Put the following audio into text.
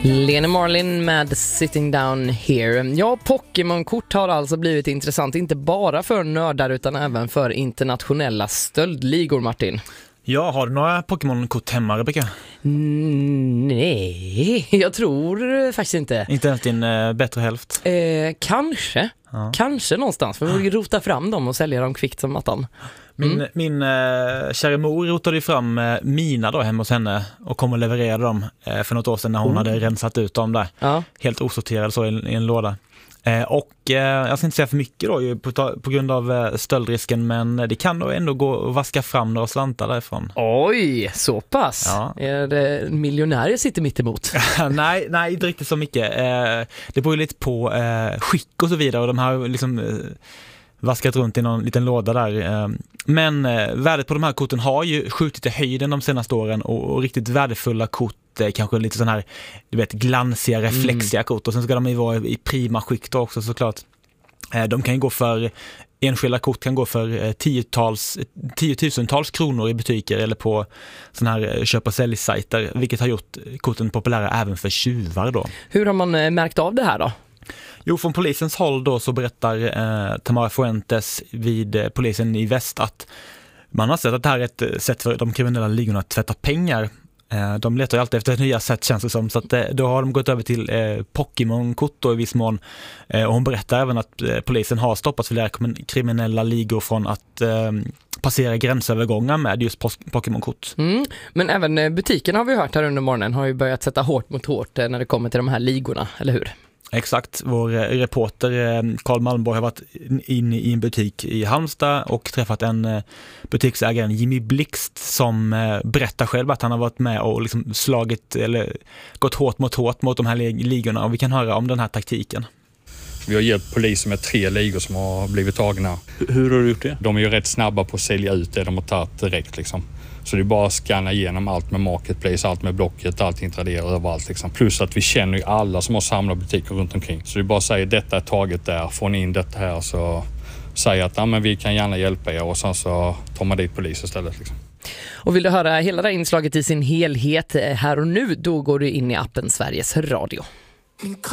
Lena Marlin med Sitting Down Here. Ja, Pokémon-kort har alltså blivit intressant inte bara för nördar utan även för internationella stöldligor, Martin. Ja, har du några Pokémon-kort hemma, Rebecka? Nej, jag tror faktiskt inte. Inte ens din bättre hälft? Kanske. Ja. Kanske någonstans. För vi rota fram dem och sälja dem kvickt som attan. Min kära mor rotade fram mina då hemma hos henne och kom och levererade dem för något år sedan när hon hade rensat ut dem där. Ja. Helt osorterade så i en låda. Och jag ska inte säga för mycket då på grund av stöldrisken, men det kan då ändå gå och vaska fram några slantar därifrån. Oj, så pass? Ja. Är det miljonärer sitter mitt emot? nej, inte riktigt så mycket. Det beror ju lite på skick och så vidare, och de har liksom vaskat runt i någon liten låda där. Men värdet på de här korten har ju skjutit i höjden de senaste åren, och riktigt värdefulla kort, kanske lite sån här, du vet, glansiga, reflexiga kort, och sen ska de ju vara i prima skick då också såklart. De kan ju gå för, enskilda kort kan gå för tiotusentals kronor i butiker eller på sån här köp- och säljsajter, vilket har gjort korten populära även för tjuvar då. Hur har man märkt av det här då? Jo, från polisens håll då så berättar Tamara Fuentes vid polisen i väst att man har sett att det här är ett sätt för de kriminella ligorna att tvätta pengar. De letar ju alltid efter nya sätt, känns det som. Så att, då har de gått över till Pokémon-kort då i viss mån. Och hon berättar även att polisen har stoppat flera kriminella ligor från att passera gränsövergångar med just Pokémon-kort. Men även butiken har vi hört här under morgonen har ju börjat sätta hårt mot hårt när det kommer till de här ligorna, eller hur? Exakt. Vår reporter Carl Malmborg har varit inne i en butik i Halmstad och träffat en butiksägare, Jimmy Blixt, som berättar själv att han har varit med och liksom slagit eller gått hårt mot de här ligorna, och vi kan höra om den här taktiken. Vi har hjälpt polisen med 3 ligor som har blivit tagna. Hur har du gjort det? De är ju rätt snabba på att sälja ut det de har tagit direkt liksom. Så det är bara att scanna igenom allt med Marketplace, allt med Blocket, allt Intradera överallt liksom. Plus att vi känner ju alla som har samlat butiker runt omkring. Så det är bara att säga detta är taget där, får ni in detta här, så säga att men vi kan gärna hjälpa er, och sen så tar man dit polis istället liksom. Och vill du höra hela det här inslaget i sin helhet här och nu, då går du in i appen Sveriges Radio.